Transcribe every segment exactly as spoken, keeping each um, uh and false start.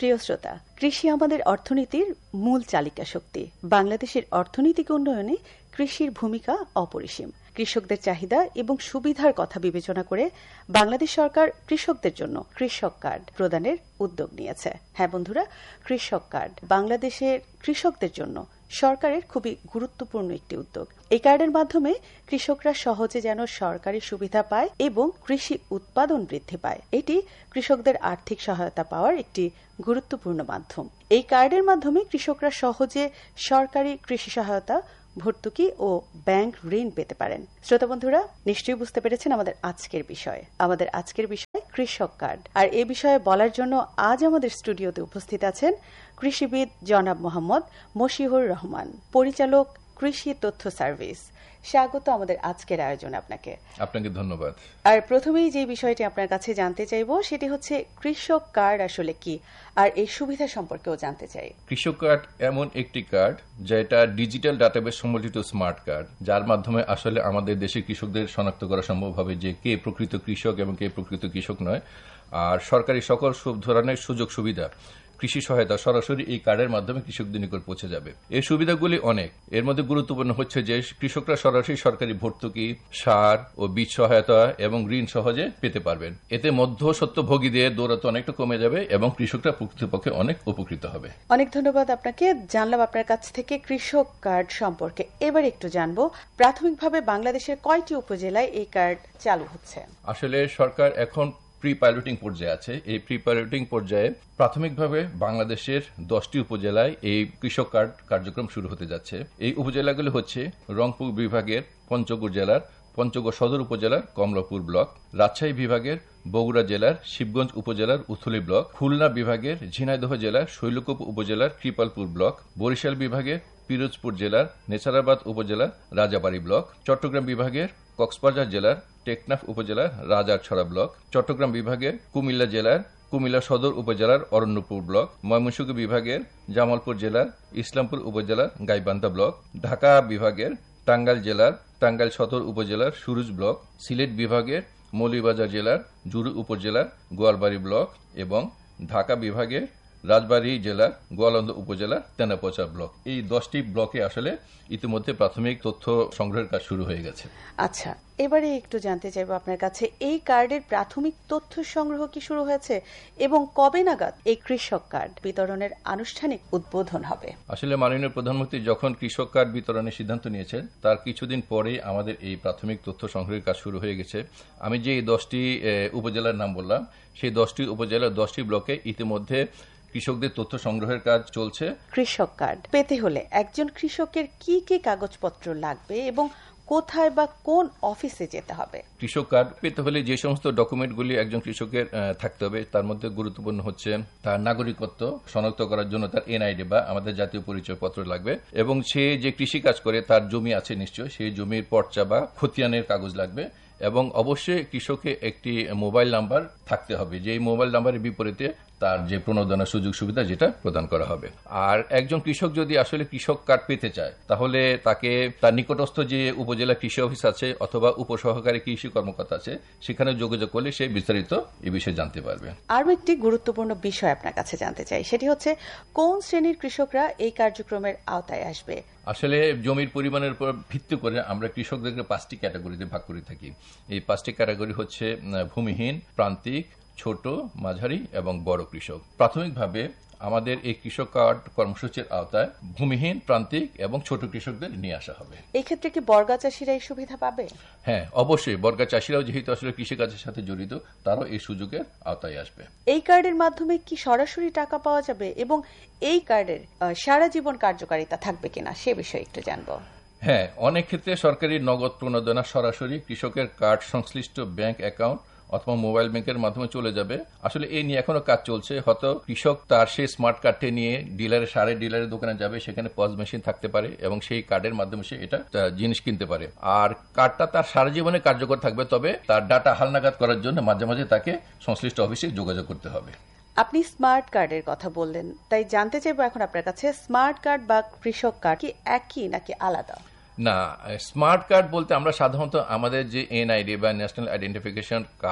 প্রিয় শ্রোতা, কৃষি আমাদের অর্থনীতির মূল চালিকা শক্তি। বাংলাদেশের অর্থনৈতিক উন্নয়নে কৃষির ভূমিকা অপরিসীম। কৃষকদের চাহিদা এবং সুবিধার কথা বিবেচনা করে বাংলাদেশ সরকার কৃষকদের জন্য কৃষক কার্ড প্রদানের উদ্যোগ নিয়েছে। হ্যাঁ বন্ধুরা, কৃষক কার্ড বাংলাদেশের কৃষকদের জন্য সরকারের খুবই গুরুত্বপূর্ণ একটি উদ্যোগ। এই কার্ডের মাধ্যমে কৃষকরা সহজে যেন সরকারি সুবিধা পায় এবং কৃষি উৎপাদন বৃদ্ধি পায়। এটি কৃষকদের আর্থিক সহায়তা পাওয়ার একটি গুরুত্বপূর্ণ মাধ্যম। এই কার্ডের মাধ্যমে কৃষকরা সহজে সরকারি কৃষি সহায়তা, ভর্তুকি ও ব্যাংক ঋণ পেতে পারেন। শ্রোতা বন্ধুরা, নিশ্চয়ই বুঝতে পেরেছেন আমাদের আজকের বিষয়। আমাদের আজকের বিষয় কৃষক কার্ড। আর এ বিষয়ে বলার জন্য আজ আমাদের স্টুডিওতে উপস্থিত আছেন কৃষিবিদ জনাব মোহাম্মদ মশিউর রহমান, পরিচালক, কৃষি তথ্য সার্ভিস। স্বাগত আমাদের আজকের আয়োজনে আপনাকে। আপনাকে ধন্যবাদ। আর প্রথমেই যে বিষয়টি আপনার কাছে জানতে চাইব সেটি হচ্ছে কৃষক কার্ড আসলে কি, আর এই সুবিধা সম্পর্কেও জানতে চাই। কৃষক কার্ড এমন একটি কার্ড যেটা ডিজিটাল ডাটাবেস সম্বলিত স্মার্ট কার্ড, যার মাধ্যমে আসলে আমাদের দেশের কৃষকদের শনাক্ত করা সম্ভব হবে যে কে প্রকৃত কৃষক এবং কে প্রকৃত কৃষক নয়। আর সরকারি সকল ধরনের সুযোগ সুবিধা, কৃষি সহায়তা সরাসরি এই কার্ডের মাধ্যমে কৃষকদের নিকট পৌঁছে যাবে। এই সুবিধাগুলি অনেক। এর মধ্যে গুরুত্বপূর্ণ হচ্ছে যে কৃষকরা সরাসরি সরকারি ভর্তুকি, সার ও বীজ সহায়তা এবং ঋণ সহজে পেতে পারবেন। এতে মধ্যস্বত্বভোগীদের দৌরাত্ম্য অনেকটা কমে যাবে এবং কৃষকরা প্রকৃতপক্ষে অনেক উপকৃত হবে। অনেক ধন্যবাদ আপনাকে। জানলাম আপনার কাছ থেকে কৃষক কার্ড সম্পর্কে। এবার একটু জানবো, প্রাথমিকভাবে বাংলাদেশের কয়টি উপজেলায় এই কার্ড চালু হচ্ছে? আসলে সরকার এখন প্রি পাইলটিং পর্যায়ে আছে। এই প্রি পাইলটিং পর্যায়ে প্রাথমিকভাবে বাংলাদেশের দশটি উপজেলায় এই কৃষক কার্ড কার্যক্রম শুরু হতে যাচ্ছে। এই উপজেলাগুলো হচ্ছে রংপুর বিভাগের পঞ্চগড় জেলার পঞ্চগড় সদর উপজেলার কমলাপুর ব্লক, রাজশাহী বিভাগের বগুড়া জেলার শিবগঞ্জ উপজেলার উথলি ব্লক, খুলনা বিভাগের ঝিনাইদহ জেলার শৈলকুপ উপজেলার কৃপালপুর ব্লক, বরিশাল বিভাগের পিরোজপুর জেলার নেছারাবাদ উপজেলার রাজাবাড়ী ব্লক, চট্টগ্রাম বিভাগের কক্সবাজার জেলার টেকনাফ উপজেলার রাজারছড়া ব্লক, চট্টগ্রাম বিভাগের কুমিল্লা জেলার কুমিল্লা সদর উপজেলার অরণ্যপুর ব্লক, ময়মনসিংহ বিভাগের জামালপুর জেলার ইসলামপুর উপজেলার গাইবান্ধা ব্লক, ঢাকা বিভাগের টাঙ্গাইল জেলার টাঙ্গাইল সদর উপজেলার সুরুজ ব্লক, সিলেট বিভাগের মৌলভীবাজার জেলার জুরু উপজেলার গোয়ালবাড়ি ব্লক এবং ঢাকা বিভাগের রাজবাড়ী জেলার গোয়ালন্দ উপজেলার তেনাপোচা ব্লক। এই দশটি ব্লকে আসলে ইতিমধ্যে প্রাথমিক তথ্য সংগ্রহের কাজ শুরু হয়ে গেছে। আচ্ছা, এবারে একটু জানতে চাইবো আপনার কাছে, এই কার্ডের প্রাথমিক তথ্য সংগ্রহ কি শুরু হয়েছে এবং কবে নাগাদ এই কৃষক কার্ড বিতরণের আনুষ্ঠানিক উদ্বোধন হবে? আসলে মাননীয় প্রধানমন্ত্রী যখন কৃষক কার্ড বিতরণের সিদ্ধান্ত নিয়েছেন তার কিছুদিন পরেই আমাদের এই প্রাথমিক তথ্য সংগ্রহের কাজ শুরু হয়ে গেছে। আমি যে এই দশটি উপজেলার নাম বললাম, সেই দশটি উপজেলার দশটি ব্লকে ইতিমধ্যে কৃষকদের তথ্য সংগ্রহের কাজ চলছে। কৃষক কার্ড পেতে হলে একজন কৃষকের কি কি কাগজপত্র লাগবে এবং কোথায় বা কোন অফিসে যেতে হবে? কৃষক কার্ড পেতে হলে যে সমস্ত ডকুমেন্টগুলি একজন কৃষকের থাকতে হবে তার মধ্যে গুরুত্বপূর্ণ হচ্ছে তার নাগরিকত্ব শনাক্ত করার জন্য তার এনআইডি বা আমাদের জাতীয় পরিচয়পত্র লাগবে, এবং সে যে কৃষি কাজ করে তার জমি আছে নিশ্চয়, সেই জমির পর্চা বা খতিয়ানের কাগজ লাগবে, এবং অবশ্যই কৃষকের একটি মোবাইল নাম্বার থাকতে হবে, যে মোবাইল নাম্বারের বিপরীতে তার যে প্রণোদনার সুযোগ সুবিধা যেটা প্রদান করা হবে। আর একজন কৃষক যদি আসলে কৃষক কার্ড পেতে চায় তাহলে তাকে তার নিকটস্থ যে উপজেলা কৃষি অফিস আছে অথবা উপসহকারী কৃষি কর্মকর্তা আছে সেখানে যোগাযোগ করলে সে বিস্তারিত এই বিষয়ে জানতে পারবে। আরও একটি গুরুত্বপূর্ণ বিষয় আপনার কাছে জানতে চাই, সেটি হচ্ছে কোন শ্রেণীর কৃষকরা এই কার্যক্রমের আওতায় আসবে? আসলে জমির পরিমাণের উপর ভিত্তি করে আমরা কৃষকদেরকে পাঁচটি ক্যাটাগরিতে ভাগ করে থাকি। এই পাঁচটি ক্যাটাগরি হচ্ছে ভূমিহীন, প্রান্তিক, ছোট, মাঝারি এবং বড় কৃষক। প্রাথমিকভাবে আমাদের এই কৃষক কার্ড কর্মসূচির আওতায় ভূমিহীন, প্রান্তিক এবং ছোট কৃষকদের নিয়ে আসা হবে। এই ক্ষেত্রে কি বর্গা চাষিরা এই সুবিধা পাবে? হ্যাঁ, অবশ্যই বর্গা চাষিরাও যেহেতু আসলে কৃষিকাজের সাথে জড়িত তারাও এই সুযোগের আওতায় আসবে। এই কার্ডের মাধ্যমে কি সরাসরি টাকা পাওয়া যাবে এবং এই কার্ডের সারা জীবন কার্যকারিতা থাকবে কিনা সে বিষয়ে একটু জানবো। হ্যাঁ, অনেক ক্ষেত্রে সরকারি নগদ প্রণোদনা সরাসরি কৃষকের কার্ড সংশ্লিষ্ট ব্যাংক অ্যাকাউন্ট অথবা মোবাইল ব্যাংকের মাধ্যমে চলে যাবে। আসলে এই নিয়ে এখনো কাজ চলছে। হয়তো কৃষক তার সেই স্মার্ট কার্ডটি নিয়ে ডিলারের সারে ডিলারের দোকানে যাবে, সেখানে পজ মেশিন থাকতে পারে এবং সেই কার্ডের মাধ্যমে সে এটা জিনিস কিনতে পারে। আর কার্ডটা তার সারা জীবনে কার্যকর থাকবে, তবে তার ডাটা হালনাগাদ করার জন্য মাঝে মাঝে তাকে সংশ্লিষ্ট অফিসে যোগাযোগ করতে হবে। আপনি স্মার্ট কার্ডের কথা বললেন, তাই জানতে চাইবো এখন আপনার কাছে স্মার্ট কার্ড বা কৃষক কার্ড কি একই নাকি আলাদা? না, স্মার্ট কার্ড বলতে আমরা সাধারণত আমাদের যে এনআইডি বা ন্যাশনাল আইডেন্টিফিকেশন কার্ড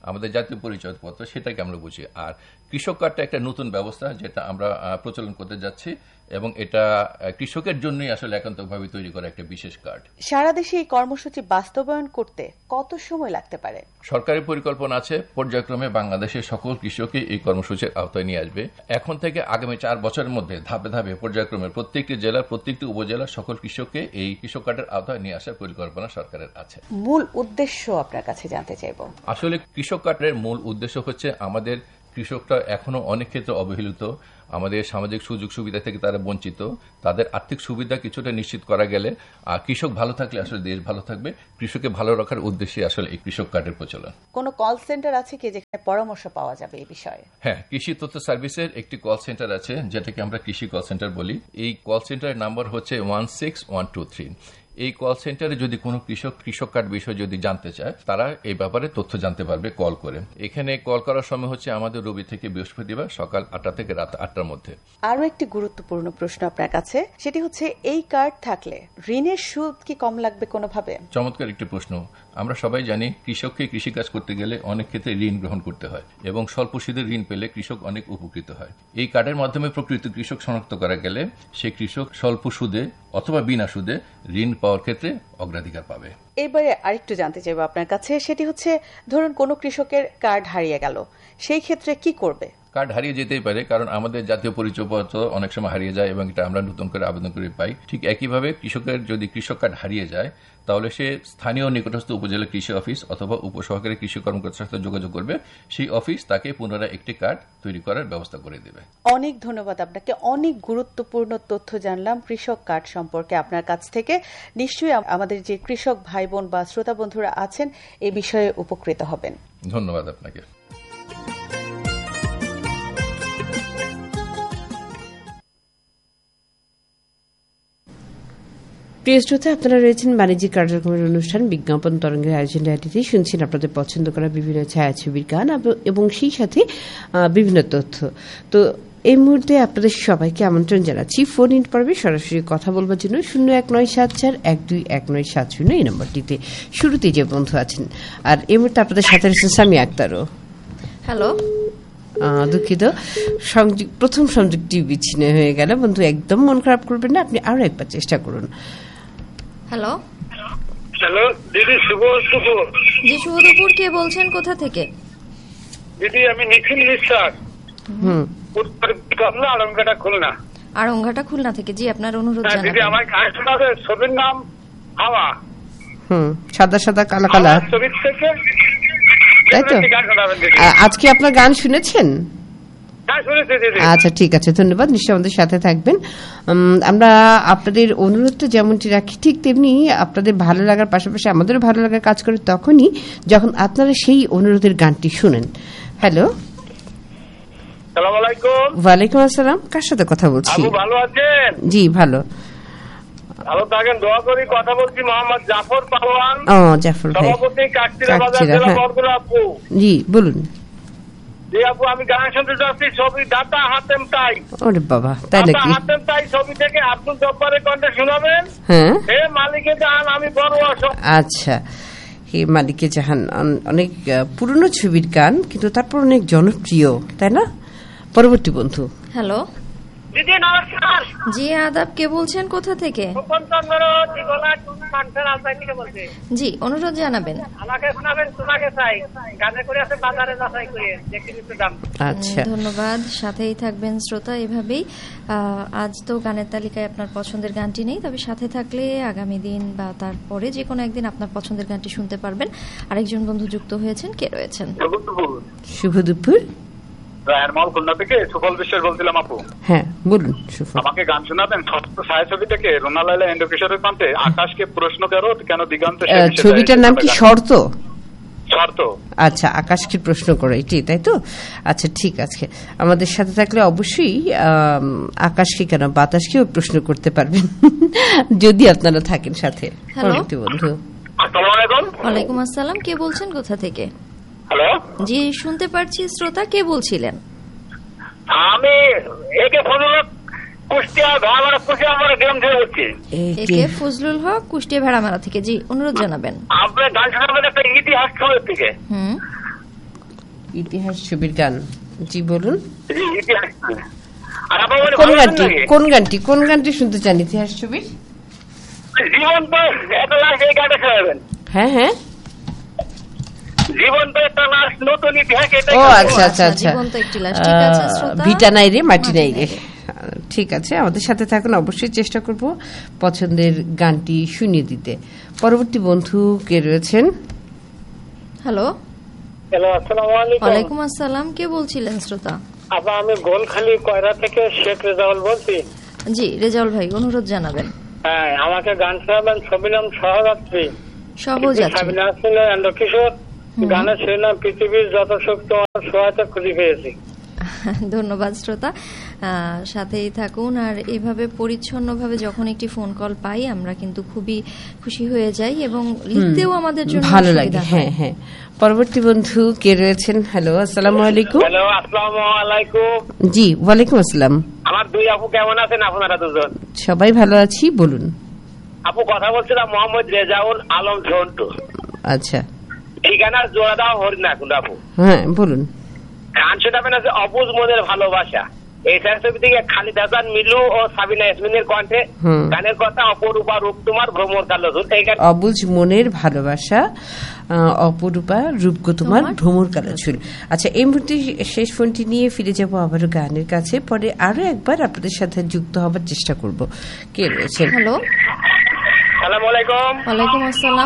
আমাদের জাতীয় পরিচয়পত্র, সেটাকে আমরা বুঝি। আর কৃষক কার্ডটা একটা নতুন ব্যবস্থা যেটা আমরা প্রচলন করতে যাচ্ছি, এবং এটা কৃষকের জন্যই আসলে একান্তভাবে তৈরি করা একটা বিশেষ কার্ড। সারা দেশে এই কর্মসূচি বাস্তবায়ন করতে কত সময় লাগতে পারে? সরকারি পরিকল্পনা আছে পর্যায়ক্রমে বাংলাদেশের সকল কৃষককে এই কর্মসূচির আওতায় নিয়ে আসবে। এখন থেকে আগামী চার বছরের মধ্যে ধাপে ধাপে পর্যায়ক্রমে প্রত্যেকটি জেলার প্রত্যেকটি উপজেলার সকল কৃষককে এই কৃষক কার্ডের আওতায় নিয়ে আসার পরিকল্পনা সরকারের আছে। মূল উদ্দেশ্য আপনার কাছে জানতে চাইব। আসলে কৃষক কার্ডের মূল উদ্দেশ্য হচ্ছে আমাদের কৃষকরা এখনো অনেক ক্ষেত্রে অবহেলিত, আমাদের সামাজিক সুযোগ সুবিধা থেকে তারা বঞ্চিত। তাদের আর্থিক সুবিধা কিছুটা নিশ্চিত করা গেলে আর কৃষক ভালো থাকলে আসলে দেশ ভালো থাকবে। কৃষককে ভালো রাখার উদ্দেশ্যে আসলে এই কৃষক কার্ডের প্রচলন। কোন কল সেন্টার আছে কি যেখানে পরামর্শ পাওয়া যাবে এই বিষয়ে? হ্যাঁ, কৃষি তথ্য সার্ভিসের একটি কল সেন্টার আছে যেটাকে আমরা কৃষি কল সেন্টার বলি। এই কল সেন্টারের নাম্বার হচ্ছে one six one two three. এই কল সেন্টারে যদি কোনো কৃষক কৃষক কার্ড বিষয়ে যদি জানতে চায়, তারা এই ব্যাপারে তথ্য জানতে পারবে কল করে। এখানে কল করার সময় হচ্ছে আমাদের রবি থেকে বৃহস্পতিবার সকাল আটটা থেকে রাত আটটার মধ্যে। আরো একটি গুরুত্বপূর্ণ প্রশ্ন আপনার কাছে, সেটি হচ্ছে এই কার্ড থাকলে ঋণের সুদ কি কম লাগবে কোনোভাবে? চমৎকার একটি প্রশ্ন। আমরা সবাই জানি কৃষককে কৃষিকাজ করতে গেলে অনেক ক্ষেত্রে ঋণ গ্রহণ করতে হয়, এবং স্বল্প সুদের ঋণ পেলে কৃষক অনেক উপকৃত হয়। এই কার্ডের মাধ্যমে প্রকৃত কৃষক শনাক্ত করা গেলে সেই কৃষক স্বল্প সুদে অথবা বিনা সুদে ঋণ পাওয়ার ক্ষেত্রে অগ্রাধিকার পাবে। এবারে আরেকটু জানতে চাইবো আপনার কাছে, সেটি হচ্ছে ধরুন কোনো কৃষকের কার্ড হারিয়ে গেল, সেই ক্ষেত্রে কি করবে? কার্ড হারিয়ে যেতেই পারে, কারণ আমাদের জাতীয় পরিচয়পত্র অনেক সময় হারিয়ে যায় এবং এটা আমরা নতুন করে আবেদন করে পাই। ঠিক একইভাবে কৃষকের যদি কৃষক কার্ড হারিয়ে যায়, তাহলে সে স্থানীয় নিকটস্থ উপজেলা কৃষি অফিস অথবা উপসহকারী কৃষি কর্মকর্তার সাথে যোগাযোগ করবে। সেই অফিস তাকে পুনরায় একটি কার্ড তৈরি করার ব্যবস্থা করে দেবে। অনেক ধন্যবাদ আপনাকে। অনেক গুরুত্বপূর্ণ তথ্য জানলাম কৃষক কার্ড সম্পর্কে আপনার কাছ থেকে। নিশ্চয়ই আমাদের যে কৃষক ভাই বোন বা শ্রোতা বন্ধুরা আছেন এই বিষয়ে উপকৃত হবেন। ধন্যবাদ আপনাকে। প্রিয় শ্রোতা, আপনারা রয়েছেন বাণিজ্যিক কার্যক্রমের অনুষ্ঠান বিজ্ঞাপন তরঙ্গের আয়োজন ডায়েরিতে। শুনছেন আপনাদের পছন্দ করা বিভিন্ন ছায়াছবির গান এবং সেই সাথে বিভিন্ন তথ্য। তো এই মুহূর্তে আপনাদের সবাইকে আমন্ত্রণ জানাচ্ছি ফোন ইন পর্বে সরাসরি কথা বলবার জন্য শূন্য এক নয় সাত চার এক দুই এক নয় সাত শূন্য এই নম্বরটিতে। শুরুতে যে বন্ধু আছেন, আর এই মুহূর্তে আপনাদের সাথে রয়েছেন সামি আক্তারও। হ্যালো, দুঃখিত, সংযোগ প্রথম সংযোগটি বিচ্ছিন্ন হয়ে গেল। বন্ধু একদম মন খারাপ করবেন না, আপনি আরো একবার চেষ্টা করুন। হ্যালো হ্যালো দিদি, শুভ দুপুর। জি শুভ দুপুর, কে বলছেন, কোথা থেকে? দিদি আমি নিখিল বিশ্বাস, হুম উত্তর কামনা আলমঘাটা খুলনা। আড়ংঘাটা খুলনা থেকে। জি আপনার অনুরোধ দিদি জানাবেন। আমার গান শোনাবে, ছবির নাম হাওয়া। হুম সাদা সাদা কালা কালা, ছবির থেকে তাই তো? গান শোনাবেন দিদি। আজকে আপনার গান শুনেছেন? হ্যাঁ শুনেছি দিদি। আচ্ছা ঠিক আছে, ধন্যবাদ। নিশ্চয়ই আমাদের সাথে থাকবেন। আমরা আপনাদের অনুরোধটা যেমনটি রাখি, ঠিক তেমনি আপনাদের ভালো লাগার পাশাপাশি আমাদেরও ভালো লাগার কাজ করে তখনই যখন আপনারা সেই অনুরোধের গানটি শুনেন। হ্যালো, আসসালামু আলাইকুম। ওয়ালাইকুম আসসালাম, কার সাথে কথা বলছি? আপু ভালো আছেন? জি ভালো। ভালো থাকেন, দোয়া করি। কথা বলছি মোহাম্মদ জাফর পালোয়ান, ও জাফর ভাই, সভাপতি কাকচিড়া বাজার কাকচিড়া, জেলা হ্যাঁ। বরগুনা। আপু জি বলুন। জি আপু, আমি গান শুনতে যাচ্ছি ছবি দাতা হাতেম তাই। ওরে বাবা, তাই দাতা নাকি? হাতেম তাই ছবি থেকে আব্দুল জব্বারের কণ্ঠে শোনাবেন। হ্যাঁ হে মালিকে জাহান আমি বড় অসম। আচ্ছা, হে মালিকে জাহান অনেক পুরনো ছবির গান, কিন্তু তারপর অনেক জনপ্রিয়, তাই না? পরবর্তী বন্ধু। হ্যালো দিদি নমস্কার। জি আদাব, কে বলছেন, কোথা থেকে? জি অনুরোধ জানাবেন। আমাকে শোনাবেন, তোমাকে চাই গানে করে আছে বাজারে যাচাই করে দেখে নিতে দাম। আচ্ছা ধন্যবাদ, সাথেই থাকবেন শ্রোতা এভাবেই। আজ তো গানের তালিকায় আপনার পছন্দের গানটি নেই, তবে সাথে থাকলে আগামী দিন বা তারপরে যে কোনো একদিন আপনার পছন্দের গানটি শুনতে পারবেন। আরেকজন বন্ধু যুক্ত হয়েছেন, কে রয়েছেন? শুভ দুপুর। রায়নমল খুলনা থেকে সুফল বিশ্বাস বলছিলাম আপু। হ্যাঁ বলুন সুফল। আমাকে গান শোনাবেন ছায়াছবি থেকে রোনালাইলা এন্ডোকেশনের প্রান্তে আকাশকে প্রশ্ন করো কেন দিগন্তে। ছবিটার নাম কি? শর্ত? শর্ত। আচ্ছা, আকাশকে প্রশ্ন করো, এটি তাই তো? আচ্ছা ঠিক আছে, আমাদের সাথে থাকলে অবশ্যই আকাশকে কেন বাতাসকেও প্রশ্ন করতে পারবেন যদি আপনারা থাকেন সাথে। পরবর্তী বন্ধু। আসসালামু আলাইকুম। ওয়ালাইকুম আসসালাম, কে বলছেন, কোথা থেকে? হ্যালো জি শুনতে পারছি শ্রোতা, কে বলছিলেন? আমি একে ফজলুল কুষ্টিয়া ভাড়ামারা কুষ্টিয়া আমার গ্রাম থেকে বলছি। একে ফজলুল হক কুষ্টিয়া ভাড়ামারা থেকে। জি অনুরোধ জানাবেন। আপনার গান শোনাবেন একটা ইতিহাস ছবির থেকে। হুম ইতিহাস ছবির গান, জি বলুন। জি, ইতিহাস। আর আপা বলে কোন ভালো গানটি লাগে? কোন গানটি কোন গানটি শুনতে চান ইতিহাস ছবির? জীবন তো একটা লাশ, এই গানটা শোনাবেন। হ্যাঁ হ্যাঁ, জীবন তো একটা লাশ, নতুন ইতিহাস, এটা ও আচ্ছা আচ্ছা আচ্ছা, জীবন্ত একটি লাশ, ঠিক আছে শ্রোতা। ভিটা নাই রে মাটি নাই রে, মাটি নাই ঠিক আছে, আমাদের সাথে থাকুন, অবশ্যই চেষ্টা করব পছন্দের গানটি শুনিয়ে দিতে। পরবর্তী বন্ধু কে রয়েছেন? হ্যালো, হ্যালো, আসসালামু আলাইকুম। ওয়ালাইকুম আসসালাম, কে বলছিলেন শ্রোতা? আপা আমি গোলখালি কয়রা থেকে শেখ রেজাউল বলছি। জি রেজাউল ভাই, অনুরোধ জানাবেন। হ্যাঁ, আমাকে গান শোনাবেন। ছবির নাম সহযাত্রী। সহযাত্রী। সাবিনা ছিল কিশোর, গানের শিরোনাম পৃথিবীর যত সুখ তোমার সহায়তা খুঁজে পেয়েছি। ধন্যবাদ শ্রোতা, আহ, সাথেই থাকুন। আর এভাবে পরিচ্ছন্নভাবে যখন একটি ফোন কল পাই আমরা কিন্তু খুবই খুশি হয়ে যাই এবং লিখতেও আমাদের জন্য ভালো লাগে। সুবিধা হয়। হ্যাঁ হ্যাঁ, পরবর্তী বন্ধু কে রয়েছেন? হ্যালো, আসসালামু আলাইকুম। হ্যালো, আসসালামু আলাইকুম। জি ওয়ালাইকুম আসসালাম। আমার দুই আপু কেমন আছেন আপনারা দুজন? সবাই ভালো আছি, বলুন। আপু কথা বলছিলাম মোহাম্মদ রেজাউল আলম ঝন্টু। আচ্ছা, ঠিকানার জোড়া দাও হরিণা কুন্ড। আপু হ্যাঁ বলুন। গান শোনাবেন আছে অবুজ মনের ভালোবাসা। এই ছবি থেকে খালিদ হাসান মিলু ও সাবিনা ইয়াসমিনের কণ্ঠে। হুম। গানের কথা অপরূপা রূপ তোমার ভ্রমর কালো ঝুল। এই গান অবুজ মনের ভালোবাসা, আহ, অপরূপা রূপগো তোমার তোমার ভ্রমর কালো চুল। আচ্ছা, এই মুহূর্তে শেষ ফোনটি নিয়ে ফিরে যাব আবারও গানের কাছে, পরে আরো একবার আপনাদের সাথে যুক্ত হবার চেষ্টা করব। কে রয়েছেন? হ্যালো, সালাম আলাইকুম। ওয়ালাইকুম আসসালাম।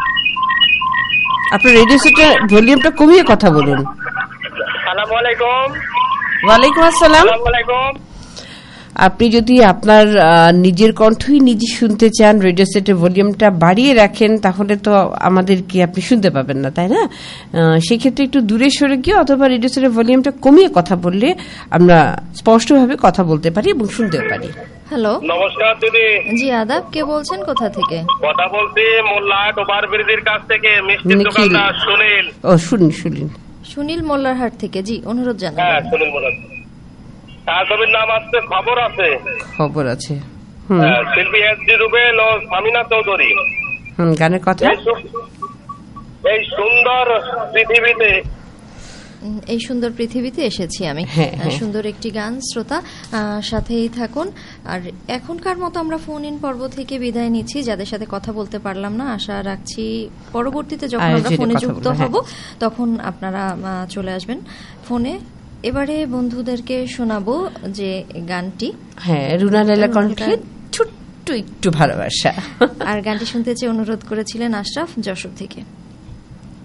আপনার রেডিও সেটের ভলিউমটা কমিয়ে কথা বলুন। সালাম আলাইকুম। ওয়ালাইকুম আসসালাম। সালাম আলাইকুম। আপনি যদি আপনার আহ, নিজের কণ্ঠই নিজে শুনতে চান, রেডিও সেটের ভলিউমটা বাড়িয়ে রাখেন, তাহলে তো আমাদেরকে আপনি শুনতে পাবেন না, তাই না? আহ, সেক্ষেত্রে একটু দূরে সরে গিয়ে অথবা রেডিও সেটের ভলিউমটা কমিয়ে কথা বললে আমরা স্পষ্টভাবে কথা বলতে পারি এবং শুনতে পারি। হ্যালো, নমস্কার দিদি। জি আদাব, কে বলছেন, কোথা থেকে? কথা বলছি মোল্লা ওভার ব্রিজের কাছ থেকে, মিষ্টির নিখিল। দোকানদার সুনীল। ও শুনুন শুনুন। সুনীল মোল্লারহাট থেকে, জি অনুরোধ হ্যাঁ, জানাবেন। সুনীল মোল্লা। তার ছবির নাম আসছে খবর আছে। খবর আছে। হুম হ্যাঁ, শিল্পী এস জি রুবেল ও সামিনা চৌধুরী। হুম, গানের কথা। এই সু- এই সুন্দর পৃথিবীতে উম, এই সুন্দর পৃথিবীতে এসেছি আমি। হ্যাঁ, আহ, হ্যাঁ। সুন্দর একটি গান শ্রোতা, আহ, সাথেই থাকুন। আর এখনকার মতো আমরা ফোন ইন পর্ব থেকে বিদায় নিচ্ছি। যাদের সাথে কথা বলতে পারলাম না, আশা রাখছি পরবর্তীতে যখন আমরা আয়োজনে ফোনে কথা যুক্ত বলবো, হ্যাঁ। হব তখন আপনারা আহ, চলে আসবেন ফোনে। এবারে বন্ধুদেরকে শোনাবো যে গানটি, হ্যাঁ, রুনা লাইলা রুনা কণ্ঠে লাইলা। ছোট্ট একটু ভালোবাসা। আর গানটি শুনতে চেয়ে অনুরোধ করেছিলেন আশরাফ যশোর থেকে।